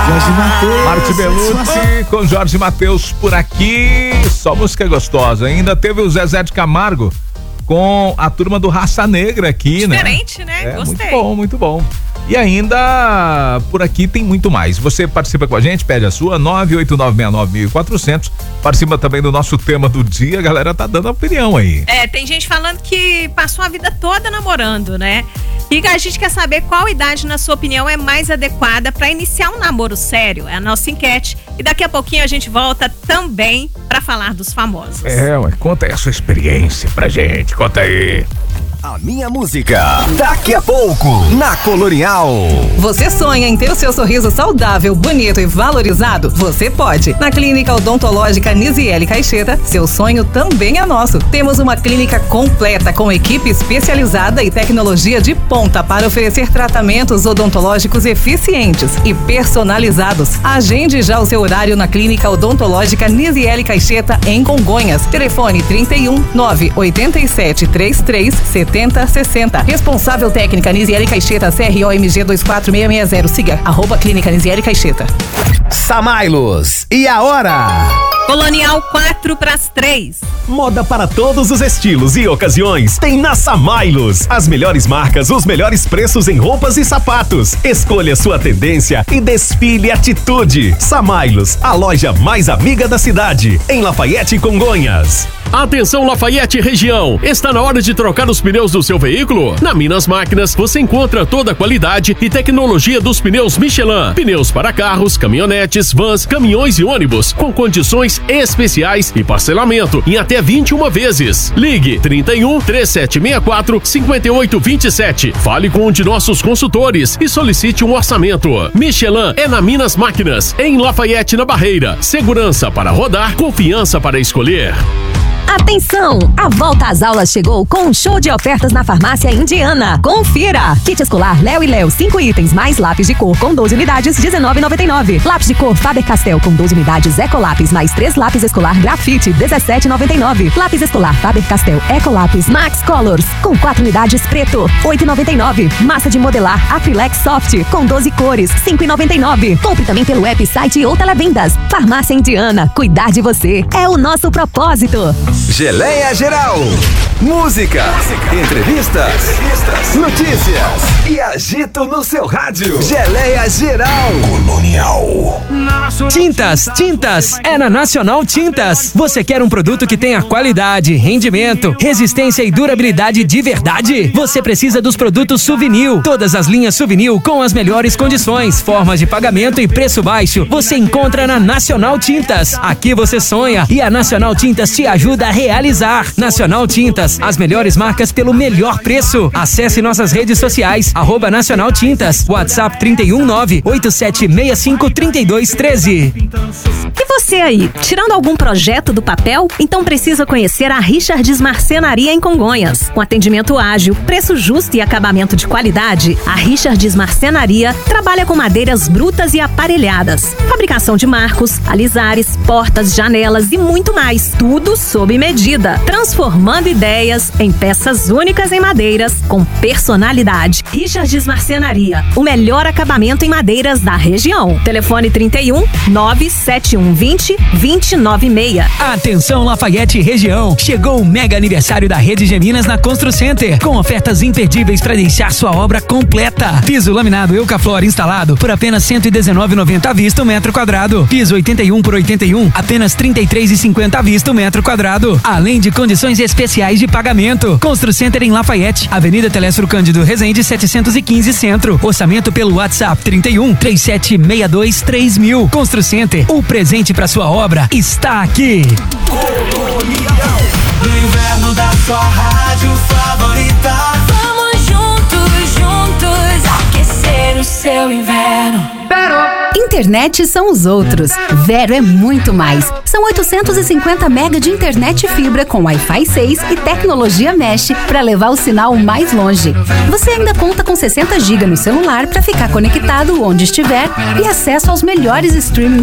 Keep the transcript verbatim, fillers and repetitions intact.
Jorge Mateus. Marte Belucci com Jorge Mateus por aqui. Só música gostosa. Ainda teve o Zezé de Camargo com a turma do Raça Negra aqui, né? Diferente, né? É, Gostei. muito bom, muito bom. E ainda por aqui tem muito mais. Você participa com a gente, pede a sua nove oito nove seis nove quatro zero zero. Participa também do nosso tema do dia. A galera tá dando a opinião aí. É, tem gente falando que passou a vida toda namorando, né? E a gente quer saber qual idade, na sua opinião, é mais adequada para iniciar um namoro sério. É a nossa enquete. E daqui a pouquinho a gente volta também para falar dos famosos. É, ué, conta aí a sua experiência pra gente. Conta aí. A minha música, daqui a pouco, na Colonial. Você sonha em ter o seu sorriso saudável, bonito e valorizado? Você pode. Na Clínica Odontológica Nisiele Caixeta, seu sonho também é nosso. Temos uma clínica completa com equipe especializada e tecnologia de ponta para oferecer tratamentos odontológicos eficientes e personalizados. Agende já o seu horário na Clínica Odontológica Nisiele Caixeta em Congonhas. Telefone trinta e um, nove oito sete, três três setenta, sessenta. Responsável técnica Nisiele Caixeta, C R O M G dois quatro seis seis zero. Siga, arroba Clínica Nisiele Caixeta. Samailos, e a hora? Colonial quatro para as três. Moda para todos os estilos e ocasiões tem na Samailos. As melhores marcas, os melhores preços em roupas e sapatos. Escolha sua tendência e desfile atitude. Samailos, a loja mais amiga da cidade, em Lafayette e Congonhas. Atenção Lafayette região, está na hora de trocar os pneus do seu veículo? Na Minas Máquinas você encontra toda a qualidade e tecnologia dos pneus Michelin. Pneus para carros, caminhonetes, vans, caminhões e ônibus, com condições especiais e parcelamento em até vinte e uma vezes. Ligue trinta e um, três sete seis quatro, cinco oito dois sete. Fale com um de nossos consultores e solicite um orçamento. Michelin é na Minas Máquinas, em Lafayette na Barreira. Segurança para rodar, confiança para escolher. Atenção! A volta às aulas chegou com um show de ofertas na Farmácia Indiana. Confira! Kit escolar Léo e Léo, cinco itens, mais lápis de cor com doze unidades, dezenove reais e noventa e nove centavos. Lápis de cor Faber-Castell com doze unidades, Ecolápis, mais três lápis escolar Grafite, dezessete reais e noventa e nove centavos. Lápis escolar Faber-Castell Ecolápis Max Colors com quatro unidades preto, oito reais e noventa e nove centavos. Massa de modelar Acrylex Soft com doze cores, cinco reais e noventa e nove centavos. Compre também pelo web, site ou televendas. Farmácia Indiana, cuidar de você é o nosso propósito. Geleia Geral. Música, Música. Entrevistas, Entrevistas, notícias e agito no seu rádio. Geleia Geral. Colonial. Tintas, tintas, é na Nacional Tintas. Você quer um produto que tenha qualidade, rendimento, resistência e durabilidade de verdade? Você precisa dos produtos Souvenir. Todas as linhas Souvenir com as melhores condições, formas de pagamento e preço baixo. Você encontra na Nacional Tintas. Aqui você sonha e a Nacional Tintas te ajuda a realizar. Nacional Tintas, as melhores marcas pelo melhor preço. Acesse nossas redes sociais, arroba Nacional Tintas, WhatsApp trinta e um, nove oito sete seis cinco, três dois um três. E você aí, tirando algum projeto do papel? Então precisa conhecer a Richards Marcenaria em Congonhas. Com atendimento ágil, preço justo e acabamento de qualidade, a Richards Marcenaria trabalha com madeiras brutas e aparelhadas, fabricação de marcos, alisares, portas, janelas e muito mais. Tudo sob medida, transformando ideias em peças únicas em madeiras com personalidade. Richards Marcenaria, o melhor acabamento em madeiras da região. Telefone trinta e um, nove sete um vinte, vinte nove seis. Atenção Lafayette região, chegou o mega aniversário da Rede Geminas na Constru Center, com ofertas imperdíveis para deixar sua obra completa. Piso laminado Eucaflor instalado por apenas cento e dezenove reais e noventa centavos à vista o metro quadrado. Piso oitenta e um por oitenta e um, apenas trinta e três reais e cinquenta centavos à vista o metro quadrado. Além de condições especiais de pagamento. Constru Center em Lafayette, Avenida Telésforo Cândido Rezende setecentos e quinze Centro. Orçamento pelo WhatsApp trinta e um, três sete seis dois, três mil. Constru Center, o presente para sua obra está aqui. No inverno da sua rádio favorita. Vamos juntos, juntos, aquecer o seu inverno. Internet são os outros. Vero é muito mais. São oitocentos e cinquenta mega de internet fibra com Wi-Fi seis e tecnologia Mesh para levar o sinal mais longe. Você ainda conta com sessenta gigas no celular para ficar conectado onde estiver e acesso aos melhores streamings